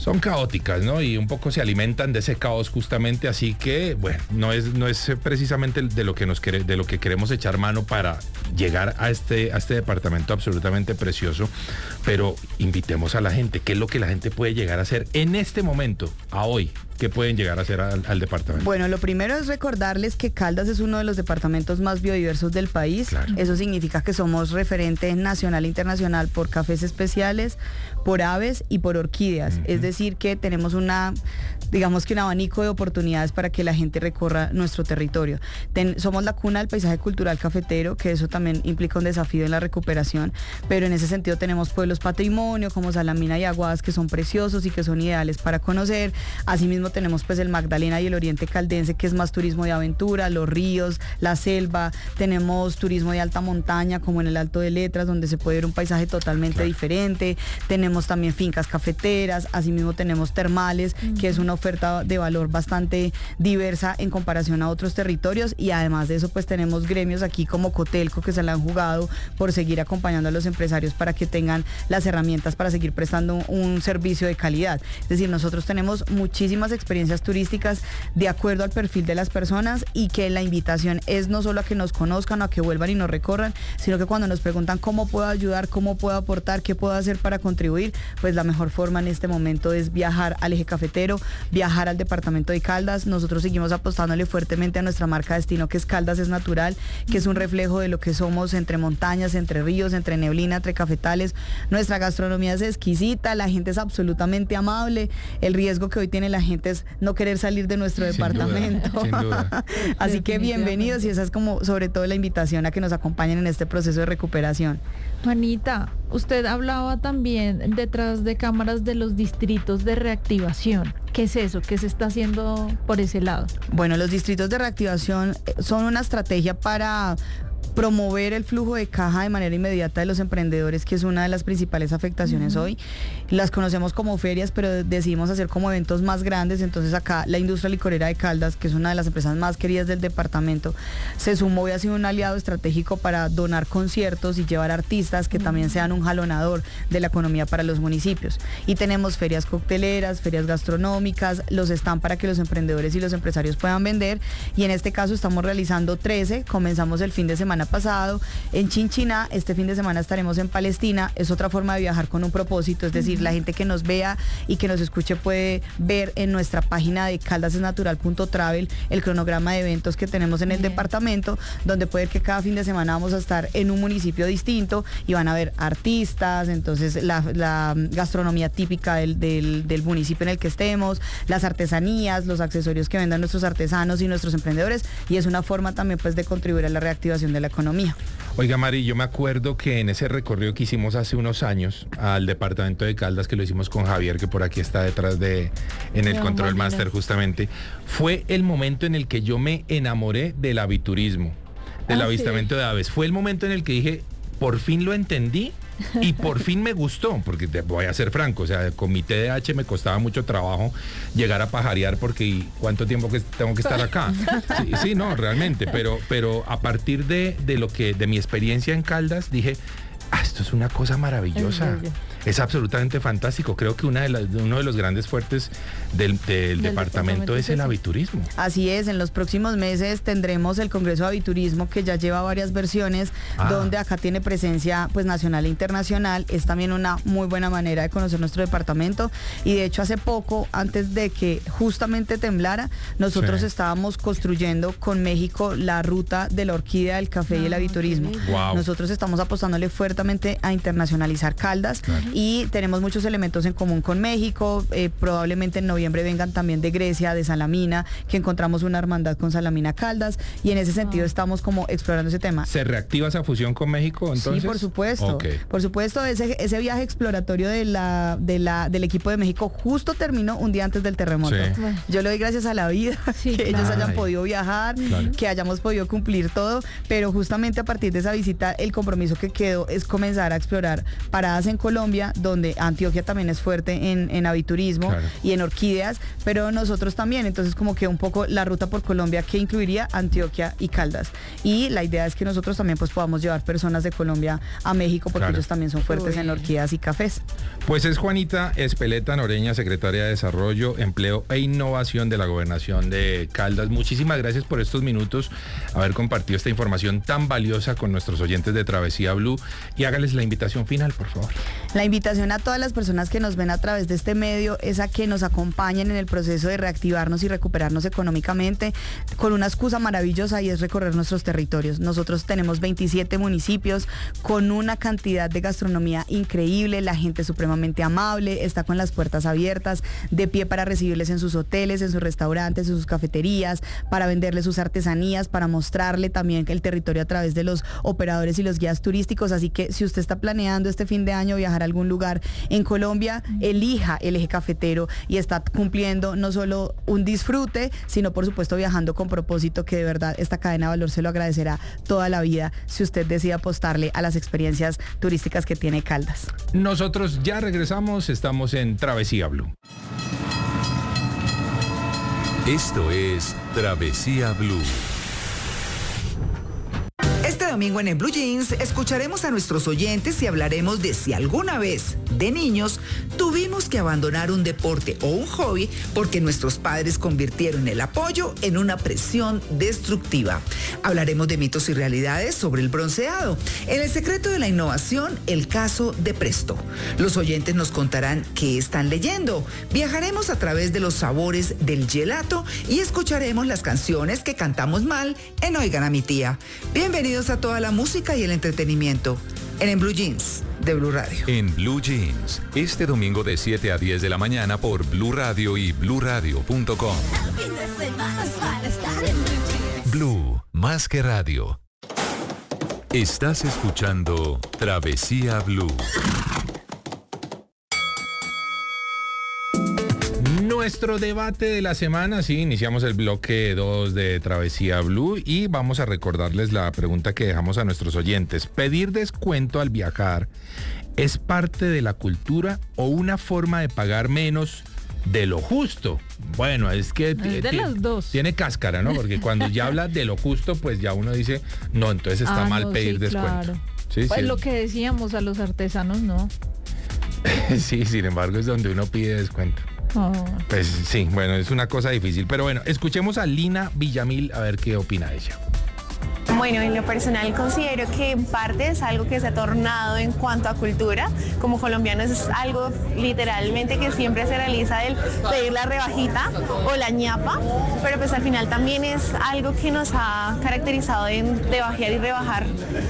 son caóticas, ¿no? Y un poco se alimentan de ese caos justamente, así que, bueno, no es, no es precisamente de lo que nos quere, de lo que queremos echar mano para llegar a este, a este departamento absolutamente precioso, pero invitemos a la gente, ¿qué es lo que la gente puede llegar a hacer en este momento, a hoy? ¿Qué pueden llegar a hacer al, al departamento? Bueno, lo primero es recordarles que Caldas es uno de los departamentos más biodiversos del país. Claro. Eso significa que somos referente nacional e internacional por cafés especiales, por aves y por orquídeas. Uh-huh. Es decir, que tenemos una, digamos que un abanico de oportunidades para que la gente recorra nuestro territorio. Ten, somos la cuna del paisaje cultural cafetero, que eso también implica un desafío en la recuperación, pero en ese sentido tenemos pueblos patrimonio como Salamina y Aguadas, que son preciosos y que son ideales para conocer. Asimismo tenemos pues el Magdalena y el Oriente Caldense, que es más turismo de aventura, los ríos, la selva. Tenemos turismo de alta montaña, como en el Alto de Letras, donde se puede ver un paisaje totalmente claro. diferente. Tenemos también fincas cafeteras, asimismo tenemos termales, uh-huh. que es una oferta de valor bastante diversa en comparación a otros territorios, y además de eso pues tenemos gremios aquí como Cotelco, que se la han jugado por seguir acompañando a los empresarios para que tengan las herramientas para seguir prestando un, un servicio de calidad. Es decir, nosotros tenemos muchísimas experiencias turísticas de acuerdo al perfil de las personas, y que la invitación es no solo a que nos conozcan o a que vuelvan y nos recorran, sino que cuando nos preguntan cómo puedo ayudar, cómo puedo aportar, qué puedo hacer para contribuir, pues la mejor forma en este momento es viajar al eje cafetero, viajar al departamento de Caldas. Nosotros seguimos apostándole fuertemente a nuestra marca destino, que es Caldas es Natural, que es un reflejo de lo que somos entre montañas, entre ríos, entre neblina, entre cafetales. Nuestra gastronomía es exquisita, la gente es absolutamente amable. El riesgo que hoy tiene la gente es no querer salir de nuestro sin departamento. Duda, sin duda. Así que bienvenidos, y esa es como sobre todo la invitación a que nos acompañen en este proceso de recuperación. Juanita, usted hablaba también detrás de cámaras de los distritos de reactivación. ¿Qué es eso? ¿Qué se está haciendo por ese lado? Bueno, los distritos de reactivación son una estrategia para promover el flujo de caja de manera inmediata de los emprendedores, que es una de las principales afectaciones uh-huh. hoy. Las conocemos como ferias, pero decidimos hacer como eventos más grandes. Entonces acá la industria licorera de Caldas, que es una de las empresas más queridas del departamento, se sumó y ha sido un aliado estratégico para donar conciertos y llevar artistas que uh-huh. también sean un jalonador de la economía para los municipios. Y tenemos ferias cocteleras, ferias gastronómicas, los están para que los emprendedores y los empresarios puedan vender, y en este caso estamos realizando trece, comenzamos el fin de semana pasado en Chinchiná, este fin de semana estaremos en Palestina. Es otra forma de viajar con un propósito, es decir, la gente que nos vea y que nos escuche puede ver en nuestra página de caldas es natural punto travel el cronograma de eventos que tenemos en el Bien. departamento, donde puede ver que cada fin de semana vamos a estar en un municipio distinto y van a ver artistas, entonces la, la gastronomía típica del, del, del municipio en el que estemos, las artesanías, los accesorios que vendan nuestros artesanos y nuestros emprendedores, y es una forma también pues de contribuir a la reactivación de la economía. Oiga, Mari, yo me acuerdo que en ese recorrido que hicimos hace unos años al departamento de Caldas, que lo hicimos con Javier, que por aquí está detrás de, en el Control Master justamente, fue el momento en el que yo me enamoré del aviturismo, del ah, avistamiento sí. de aves. Fue el momento en el que dije, por fin lo entendí y por fin me gustó, porque te voy a ser franco, o sea, con mi T D A H me costaba mucho trabajo llegar a pajarear, porque ¿cuánto tiempo que tengo que estar acá? Sí, sí no, realmente, pero, pero a partir de, de lo que, de mi experiencia en Caldas, dije, ah, esto es una cosa maravillosa. Es absolutamente fantástico. Creo que una de las, uno de los grandes fuertes del, del, del departamento, departamento es el aviturismo. Así es, en los próximos meses tendremos el Congreso de Aviturismo, que ya lleva varias versiones, ah. donde acá tiene presencia pues nacional e internacional. Es también una muy buena manera de conocer nuestro departamento, y de hecho hace poco, antes de que justamente temblara, nosotros sí. estábamos construyendo con México la ruta de la orquídea, del café ah, y el aviturismo. Wow. Nosotros estamos apostándole fuertemente a internacionalizar Caldas. Claro. Y tenemos muchos elementos en común con México. Eh, probablemente en noviembre vengan también de Grecia, de Salamina, que encontramos una hermandad con Salamina Caldas, y en ese sentido oh. estamos como explorando ese tema. ¿Se reactiva esa fusión con México entonces? Sí, por supuesto. Okay. Por supuesto, ese, ese viaje exploratorio de la, de la, del equipo de México justo terminó un día antes del terremoto. Sí. Bueno. Yo le doy gracias a la vida sí, que claro. ellos hayan podido viajar, claro. que hayamos podido cumplir todo, pero justamente a partir de esa visita el compromiso que quedó es comenzar a explorar paradas en Colombia, donde Antioquia también es fuerte en, en aviturismo claro. y en orquídeas, pero nosotros también, entonces como que un poco la ruta por Colombia que incluiría Antioquia y Caldas. Y la idea es que nosotros también pues podamos llevar personas de Colombia a México, porque claro. ellos también son fuertes Uy. en orquídeas y cafés. Pues es Juanita Espeleta Noreña, secretaria de Desarrollo, Empleo e Innovación de la Gobernación de Caldas. Muchísimas gracias por estos minutos, haber compartido esta información tan valiosa con nuestros oyentes de Travesía Blue, y hágales la invitación final, por favor. La invitación a todas las personas que nos ven a través de este medio es a que nos acompañen en el proceso de reactivarnos y recuperarnos económicamente con una excusa maravillosa, y es recorrer nuestros territorios. Nosotros tenemos veintisiete municipios con una cantidad de gastronomía increíble, la gente supremamente amable, está con las puertas abiertas, de pie para recibirles en sus hoteles, en sus restaurantes, en sus cafeterías, para venderles sus artesanías, para mostrarle también el territorio a través de los operadores y los guías turísticos. Así que si usted está planeando este fin de año viajar a algún lugar en Colombia, elija el eje cafetero y está cumpliendo no solo un disfrute, sino por supuesto viajando con propósito, que de verdad esta cadena de valor se lo agradecerá toda la vida si usted decide apostarle a las experiencias turísticas que tiene Caldas. Nosotros ya regresamos, estamos en Travesía Blue. Esto es Travesía Blue. Este domingo en, en Blue Jeans escucharemos a nuestros oyentes y hablaremos de si alguna vez, de niños, tuvimos que abandonar un deporte o un hobby porque nuestros padres convirtieron el apoyo en una presión destructiva. Hablaremos de mitos y realidades sobre el bronceado. En El secreto de la innovación, el caso de Presto. Los oyentes nos contarán qué están leyendo. Viajaremos a través de los sabores del gelato y escucharemos las canciones que cantamos mal en Oigan a mi tía. Bienvenidos a toda la música y el entretenimiento en, en Blue Jeans de Blue Radio. En Blue Jeans, este domingo de siete a diez de la mañana por Blue Radio y blue radio punto com. Blue, más que radio. Estás escuchando Travesía Blue. Nuestro debate de la semana, sí, iniciamos el bloque dos de Travesía Blue y vamos a recordarles la pregunta que dejamos a nuestros oyentes. ¿Pedir descuento al viajar es parte de la cultura o una forma de pagar menos de lo justo? Bueno, es que es de las dos. Tiene cáscara, ¿no? Porque cuando ya habla de lo justo, pues ya uno dice, no, entonces está ah, mal no, pedir sí, descuento. Claro. Sí, pues sí. Lo que decíamos, a los artesanos no. Sí, sin embargo es donde uno pide descuento. Oh. Pues sí, bueno, es una cosa difícil. Pero bueno, escuchemos a Lina Villamil a ver qué opina ella. Bueno, en lo personal considero que en parte es algo que se ha tornado en cuanto a cultura. Como colombianos es algo literalmente que siempre se realiza, el pedir la rebajita o la ñapa, pero pues al final también es algo que nos ha caracterizado en debajear y rebajar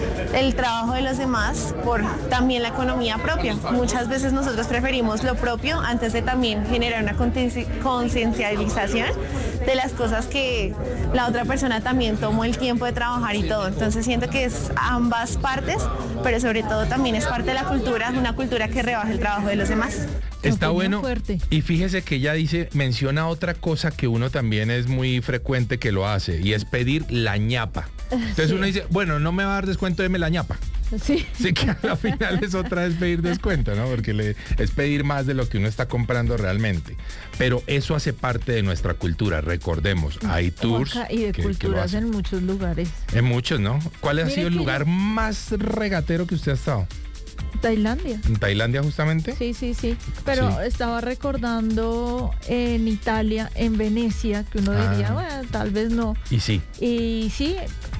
el trabajo de los demás por también la economía propia. Muchas veces nosotros preferimos lo propio antes de también generar una conciencialización de las cosas que la otra persona también tomó el tiempo de trabajar y todo. Entonces siento que es ambas partes, pero sobre todo también es parte de la cultura, una cultura que rebaja el trabajo de los demás. Está bueno. Fuerte. Y fíjese que ella dice, menciona otra cosa que uno también es muy frecuente que lo hace, y es pedir la ñapa. Entonces sí. Uno dice, bueno, no me va a dar descuento, deme la ñapa. Sí. Sí, que a la final es otra vez pedir descuento, ¿no? Porque le, es pedir más de lo que uno está comprando realmente. Pero eso hace parte de nuestra cultura, recordemos. Hay tours. Y de que, culturas que en muchos lugares. En muchos, ¿no? ¿Cuál Mire ha sido el lugar yo... más regatero que usted ha estado? Tailandia. ¿En Tailandia justamente? Sí, sí, sí. Pero sí. Estaba recordando en Italia, en Venecia, que uno ah. diría, bueno, tal vez no. Y sí. Y sí,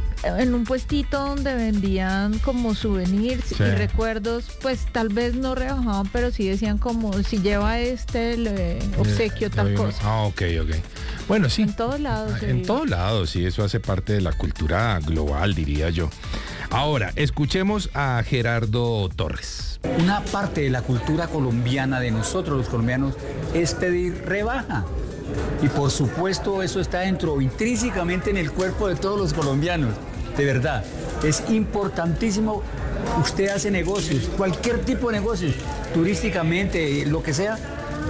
en un puestito donde vendían como souvenirs sí. y recuerdos, pues tal vez no rebajaban, pero sí decían como, si lleva este, le obsequio eh, tal cosa. Ah, ok, ok. Bueno, sí. En todos lados. En todos lados, sí, eso hace parte de la cultura global, diría yo. Ahora, escuchemos a Gerardo Torres. Una parte de la cultura colombiana, de nosotros los colombianos, es pedir rebaja. Y por supuesto eso está dentro, intrínsecamente en el cuerpo de todos los colombianos. De verdad, es importantísimo. Usted hace negocios, cualquier tipo de negocios, turísticamente, lo que sea,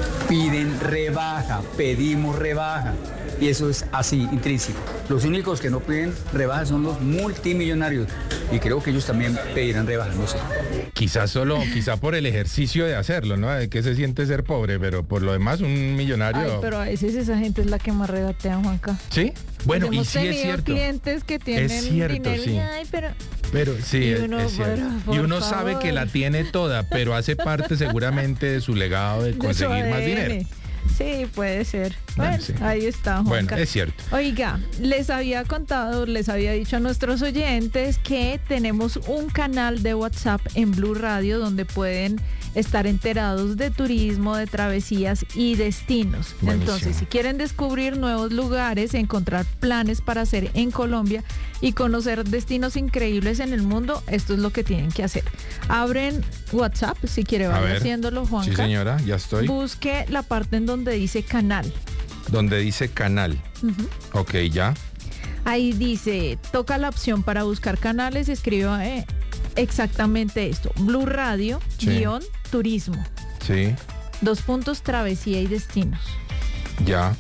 piden rebaja, pedimos rebaja. Y eso es así, intrínseco. Los únicos que no piden rebaja son los multimillonarios. Y creo que ellos también pedirán rebaja, no sé. Quizás solo, quizá por el ejercicio de hacerlo, ¿no? De que se siente ser pobre, pero por lo demás un millonario. Ay, pero a veces esa gente es la que más regatea, Juanca. ¿Sí? Bueno, pues y hemos sí es tenido cierto. clientes que tienen Es cierto, dinero sí. y ay, pero Pero sí, Y es- uno, es, cierto. pero, por y uno sabe favor. que la tiene toda, pero hace parte seguramente de su legado de de su conseguir más A D N. dinero. Sí, puede ser. Bueno, Bueno, sí. ahí está, Bueno, Juanca. es cierto. Oiga, les había contado, les había dicho a nuestros oyentes que tenemos un canal de WhatsApp en Blue Radio donde pueden estar enterados de turismo, de travesías y destinos. Buenísimo. Entonces, si quieren descubrir nuevos lugares, encontrar planes para hacer en Colombia y conocer destinos increíbles en el mundo, esto es lo que tienen que hacer. Abren WhatsApp, si quiere A vaya ver. haciéndolo, Juanca. Sí, señora, ya estoy. Busque la parte en donde dice canal. Donde dice canal. Ujú. Ok, ya. Ahí dice, toca la opción para buscar canales y escriba eh, exactamente esto. Blue Radio, Sí. guión, turismo. Sí, Dos puntos, travesía y destinos. ya.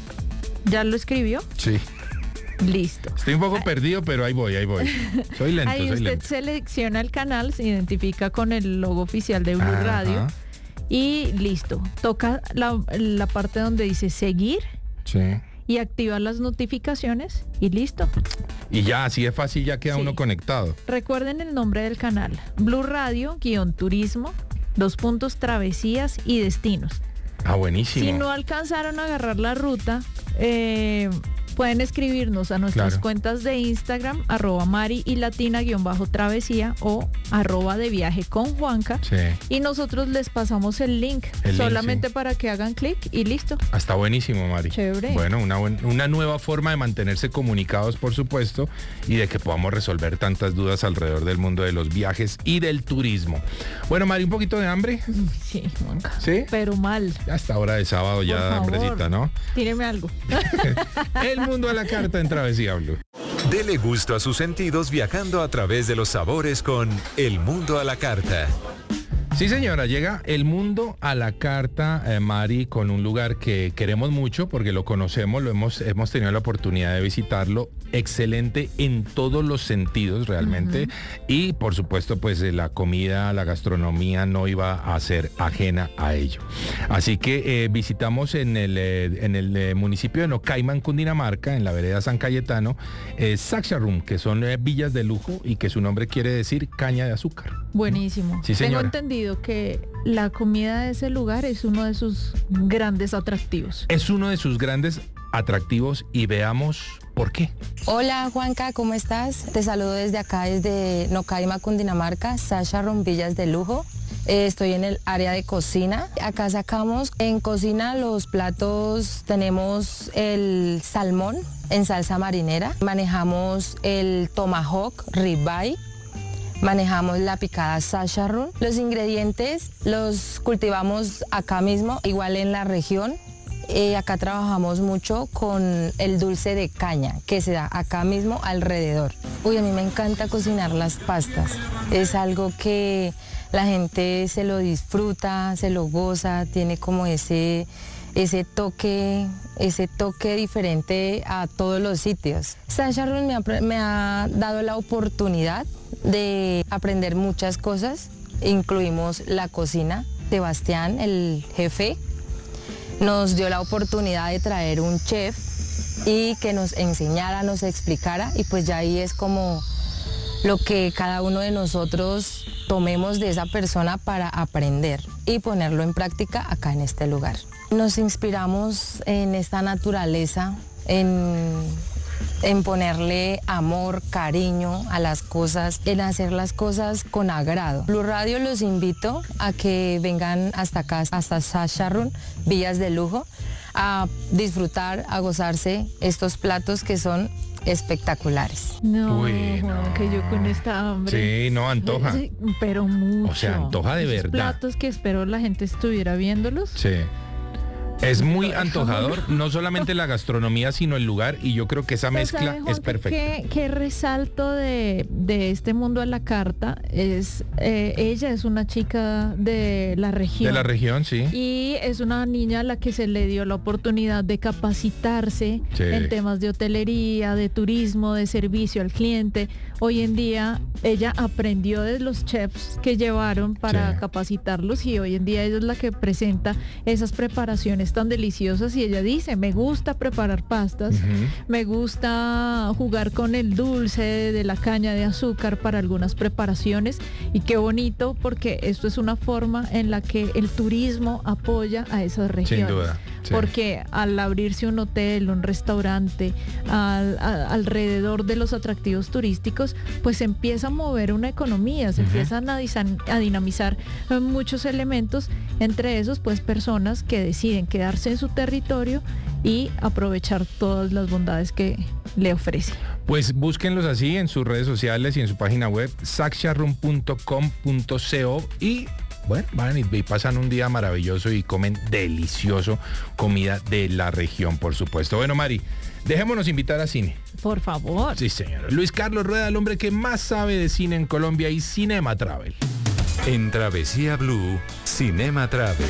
¿Ya lo escribió? Sí. Listo. Estoy un poco perdido, pero ahí voy, ahí voy. Soy lento, Ahí soy usted lento. selecciona el canal, se identifica con el logo oficial de Blue Ajá. Radio y listo. Toca la, la parte donde dice seguir Sí. y activa las notificaciones y listo. Y ya, así es fácil, ya queda Sí. uno conectado. Recuerden el nombre del canal, Blue Radio, guión turismo, dos puntos, travesías y destinos. Ah, buenísimo. Si no alcanzaron a agarrar la ruta, eh, pueden escribirnos a nuestras Claro. cuentas de Instagram, arroba Mari y Latina guión bajo travesía o arroba de viaje con Juanca. Sí. Y nosotros les pasamos el link, El link, solamente sí. para que hagan clic y listo. Ah, está buenísimo, Mari. Chévere. Bueno, una, buen- una nueva forma de mantenerse comunicados, por supuesto, y de que podamos resolver tantas dudas alrededor del mundo de los viajes y del turismo. Bueno, Mari, un poquito de hambre. Sí, Juanca. ¿Sí? Pero mal. Hasta hora de sábado Por ya favor. hambrecita, ¿no? Tíreme algo. El mundo a la carta en Travesía Blue. Dele gusto a sus sentidos viajando a través de los sabores con El Mundo a la Carta. Sí, señora, llega El Mundo a la Carta, eh, Mari, con un lugar que queremos mucho porque lo conocemos, lo hemos, hemos tenido la oportunidad de visitarlo. Excelente en todos los sentidos realmente. Y por supuesto, pues eh, la comida, la gastronomía no iba a ser ajena a ello. Así que eh, visitamos en el, eh, en el eh, municipio de Nocaiman, Cundinamarca, en la vereda San Cayetano, eh, Sacsarrum, que son eh, villas de lujo y que su nombre quiere decir caña de azúcar. Buenísimo. Sí, Tengo señora. entendido que la comida de ese lugar es uno de sus grandes atractivos. Es uno de sus grandes atractivos y veamos por qué. Hola Juanca, ¿cómo estás? Te saludo desde acá, desde Nocaima, Cundinamarca, Sacsarrum Villas de Lujo. Eh, estoy en el área de cocina. Acá sacamos en cocina los platos, tenemos el salmón en salsa marinera, manejamos el tomahawk ribeye, manejamos la picada Sacsarrum. Los ingredientes los cultivamos acá mismo, igual en la región. Eh, acá trabajamos mucho con el dulce de caña que se da acá mismo alrededor. Uy, a mí me encanta cocinar las pastas. Es algo que la gente se lo disfruta, se lo goza, tiene como ese, ese toque, ese toque diferente a todos los sitios. Sacsarrum me ha, me ha dado la oportunidad de aprender muchas cosas. Incluimos la cocina. Sebastián, el jefe, nos dio la oportunidad de traer un chef y que nos enseñara, nos explicara, y pues ya ahí es como lo que cada uno de nosotros tomemos de esa persona para aprender y ponerlo en práctica acá en este lugar. Nos inspiramos en esta naturaleza, en, en ponerle amor, cariño a las cosas, en hacer las cosas con agrado. Blue Radio los invito a que vengan hasta acá, hasta Sacsarrum, Villas de Lujo, a disfrutar, a gozarse estos platos que son espectaculares. No, Uy, Juan, no. que yo con esta hambre. Sí, no, antoja. Sí, pero mucho. O sea, antoja de Esos verdad. platos que espero la gente estuviera viéndolos. Sí. Es muy antojador, no solamente la gastronomía, sino el lugar, y yo creo que esa mezcla ¿sabe, Juanca, es perfecta. ¿Qué, qué resalto de, de este mundo a la carta? Es eh, ella es una chica de la región. De la región, sí. Y es una niña a la que se le dio la oportunidad de capacitarse Sí. en temas de hotelería, de turismo, de servicio al cliente. Hoy en día ella aprendió de los chefs que llevaron para Sí. capacitarlos, y hoy en día ella es la que presenta esas preparaciones tan deliciosas, y ella dice, me gusta preparar pastas, Ujú. me gusta jugar con el dulce de la caña de azúcar para algunas preparaciones, y qué bonito, porque esto es una forma en la que el turismo apoya a esas regiones. Sin duda. Sí. Porque al abrirse un hotel, un restaurante, al- a- alrededor de los atractivos turísticos, pues se empieza a mover una economía, se Ujú. empiezan a, disa- a dinamizar eh, muchos elementos, entre esos pues personas que deciden quedarse en su territorio y aprovechar todas las bondades que le ofrece. Pues búsquenlos así en sus redes sociales y en su página web, saksharrum punto com punto co, y bueno, van y, y pasan un día maravilloso y comen delicioso comida de la región, por supuesto. Bueno, Mari, dejémonos invitar a cine. Por favor. Sí, señor. Luis Carlos Rueda, el hombre que más sabe de cine en Colombia, y Cinema Travel. En Travesía Blue, Cinema Travel.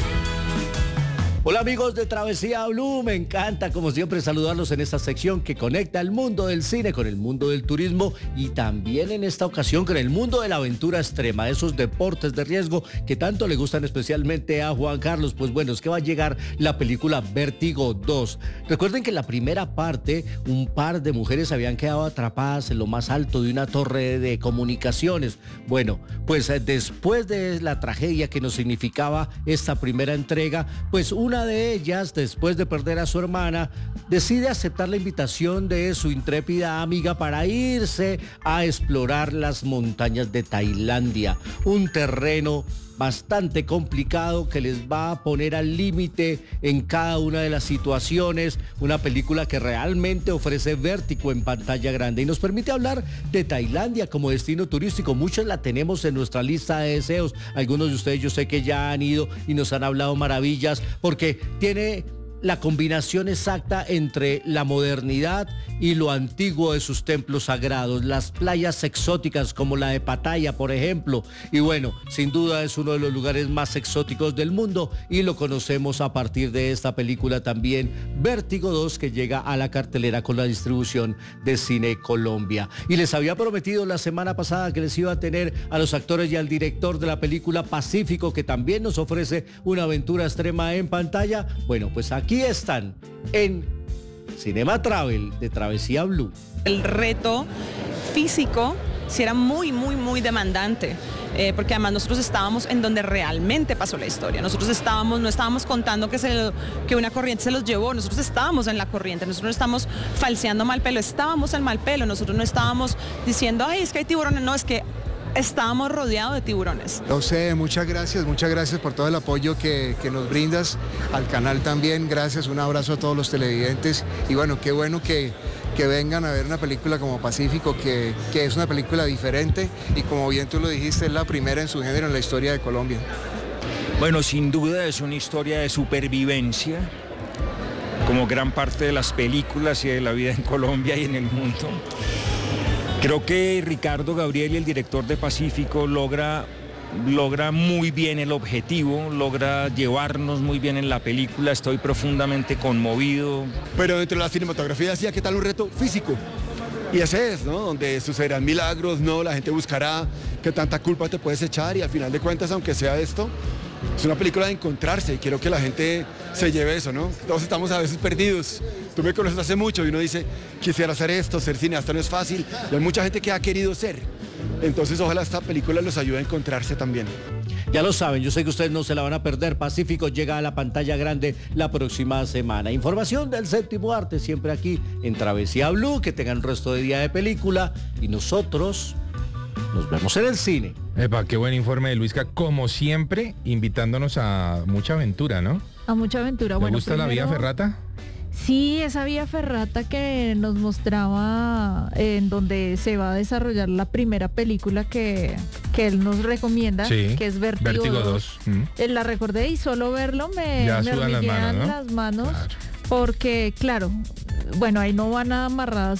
Hola amigos de Travesía Blue, me encanta como siempre saludarlos en esta sección que conecta el mundo del cine con el mundo del turismo, y también en esta ocasión con el mundo de la aventura extrema, esos deportes de riesgo que tanto le gustan especialmente a Juan Carlos. Pues bueno, es que va a llegar la película Vértigo dos. Recuerden que en la primera parte un par de mujeres habían quedado atrapadas en lo más alto de una torre de comunicaciones. Bueno, pues eh, después de la tragedia que nos significaba esta primera entrega, pues una Una de ellas, después de perder a su hermana, decide aceptar la invitación de su intrépida amiga para irse a explorar las montañas de Tailandia, un terreno bastante complicado que les va a poner al límite en cada una de las situaciones, una película que realmente ofrece vértigo en pantalla grande y nos permite hablar de Tailandia como destino turístico. Muchos la tenemos en nuestra lista de deseos, algunos de ustedes yo sé que ya han ido y nos han hablado maravillas, porque tiene la combinación exacta entre la modernidad y lo antiguo de sus templos sagrados, las playas exóticas como la de Pattaya, por ejemplo, y bueno, sin duda es uno de los lugares más exóticos del mundo, y lo conocemos a partir de esta película también, Vértigo dos, que llega a la cartelera con la distribución de Cine Colombia. Y les había prometido la semana pasada que les iba a tener a los actores y al director de la película Pacífico, que también nos ofrece una aventura extrema en pantalla. Bueno, pues aquí Aquí están en Cinema Travel de Travesía Blue. El reto físico sí era muy, muy, muy demandante. Eh, porque además nosotros estábamos en donde realmente pasó la historia. Nosotros estábamos, no estábamos contando que, se, que una corriente se los llevó, nosotros estábamos en la corriente, nosotros no estamos falseando Malpelo, estábamos en Malpelo, nosotros no estábamos diciendo, ay, es que hay tiburones, no, es que estábamos rodeados de tiburones. José, muchas gracias, muchas gracias por todo el apoyo que, que nos brindas, al canal también, gracias, un abrazo a todos los televidentes, y bueno, qué bueno que, que vengan a ver una película como Pacífico, que, que es una película diferente, y como bien tú lo dijiste, es la primera en su género en la historia de Colombia. Bueno, sin duda es una historia de supervivencia, como gran parte de las películas y de la vida en Colombia y en el mundo. Creo que Ricardo Gabriel, el director de Pacífico, logra, logra muy bien el objetivo, logra llevarnos muy bien en la película. Estoy profundamente conmovido. Pero dentro de la cinematografía decía, ¿qué tal un reto físico? Y ese es, ¿no? Donde sucederán milagros, ¿no? La gente buscará qué tanta culpa te puedes echar, y al final de cuentas, aunque sea esto, es una película de encontrarse, y quiero que la gente se lleve eso, ¿no? Todos estamos a veces perdidos. Tú me conoces hace mucho y uno dice, quisiera hacer esto, ser cineasta no es fácil, y hay mucha gente que ha querido ser. Entonces ojalá esta película los ayude a encontrarse también. Ya lo saben, yo sé que ustedes no se la van a perder. Pacífico llega a la pantalla grande la próxima semana. Información del séptimo arte siempre aquí en Travesía Blue. Que tengan un resto de día de película, y nosotros nos vemos en el cine. Epa, qué buen informe de Luisca, como siempre, invitándonos a mucha aventura, ¿no? A mucha aventura. ¿Te Bueno, gusta la vía primero- ferrata? Sí, esa vía ferrata que nos mostraba en donde se va a desarrollar la primera película que que él nos recomienda, Sí, que es Vértigo, Vértigo dos. dos. Mm. Eh, La recordé y solo verlo me, Ya me sudan las hormiguean manos, ¿no? las manos, porque claro, bueno, ahí no van amarradas